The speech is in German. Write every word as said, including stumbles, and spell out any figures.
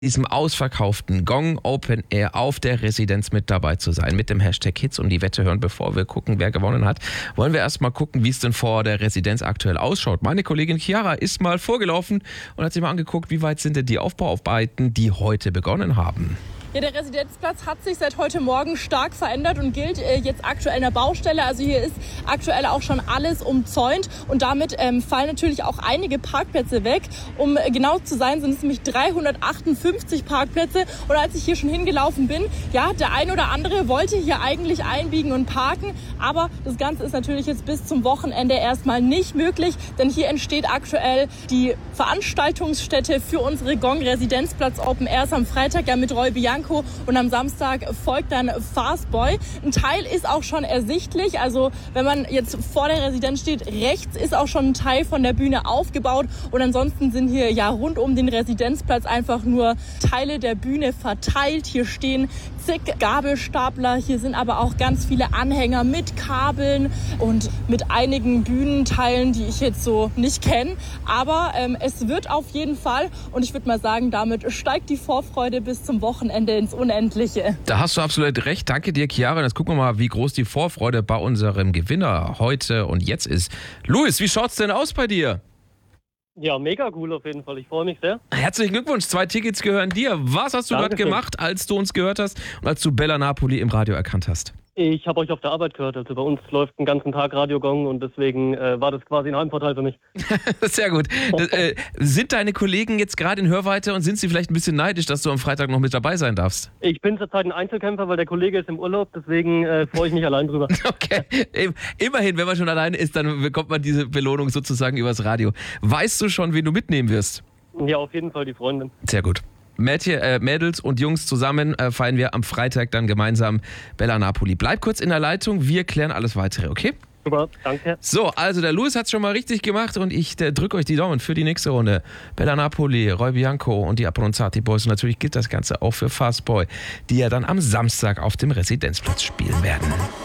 diesem ausverkauften Gong Open Air auf der Residenz mit dabei zu sein, mit dem Hashtag Hits und die Wette hören. Bevor wir gucken, wer gewonnen hat, wollen wir erstmal gucken, wie es denn vor der Residenz aktuell ausschaut. Meine Kollegin Chiara ist mal vorgelaufen und hat sich mal angeguckt, wie weit sind denn die Aufbauarbeiten, die heute begonnen haben. Ja, der Residenzplatz hat sich seit heute Morgen stark verändert und gilt äh, jetzt aktuell in der Baustelle. Also hier ist aktuell auch schon alles umzäunt und damit ähm, fallen natürlich auch einige Parkplätze weg. Um äh, genau zu sein, sind es nämlich dreihundertachtundfünfzig Parkplätze. Und als ich hier schon hingelaufen bin, ja, der ein oder andere wollte hier eigentlich einbiegen und parken. Aber das Ganze ist natürlich jetzt bis zum Wochenende erstmal nicht möglich, denn hier entsteht aktuell die Veranstaltungsstätte für unsere Gong Residenzplatz Open Airs am Freitag ja mit Roy Bianco. Und am Samstag folgt dann Fastboy. Ein Teil ist auch schon ersichtlich. Also wenn man jetzt vor der Residenz steht, rechts ist auch schon ein Teil von der Bühne aufgebaut. Und ansonsten sind hier ja rund um den Residenzplatz einfach nur Teile der Bühne verteilt. Hier stehen zig Gabelstapler. Hier sind aber auch ganz viele Anhänger mit Kabeln und mit einigen Bühnenteilen, die ich jetzt so nicht kenne. Aber ähm, es wird auf jeden Fall, und ich würde mal sagen, damit steigt die Vorfreude bis zum Wochenende ins Unendliche. Da hast du absolut recht. Danke dir, Chiara. Jetzt gucken wir mal, wie groß die Vorfreude bei unserem Gewinner heute und jetzt ist. Luis, wie schaut's denn aus bei dir? Ja, mega cool auf jeden Fall. Ich freue mich sehr. Herzlichen Glückwunsch. Zwei Tickets gehören dir. Was hast du gerade gemacht, als du uns gehört hast und als du Bella Napoli im Radio erkannt hast? Ich habe euch auf der Arbeit gehört. Also bei uns läuft den ganzen Tag Radiogong und deswegen äh, war das quasi ein Heimvorteil für mich. Sehr gut. Das, äh, sind deine Kollegen jetzt gerade in Hörweite und sind sie vielleicht ein bisschen neidisch, dass du am Freitag noch mit dabei sein darfst? Ich bin zurzeit ein Einzelkämpfer, weil der Kollege ist im Urlaub. Deswegen äh, freue ich mich allein drüber. Okay. Immerhin, wenn man schon alleine ist, dann bekommt man diese Belohnung sozusagen übers Radio. Weißt du schon, wen du mitnehmen wirst? Ja, auf jeden Fall die Freundin. Sehr gut. Mädchen, äh, Mädels und Jungs zusammen äh, feiern wir am Freitag dann gemeinsam Bella Napoli. Bleib kurz in der Leitung, wir klären alles Weitere, okay? Super, danke. So, also der Louis hat es schon mal richtig gemacht und ich drücke euch die Daumen für die nächste Runde. Bella Napoli, Roy Bianco und die Abronzati Boys. Und natürlich gilt das Ganze auch für Fastboy, die ja dann am Samstag auf dem Residenzplatz spielen werden.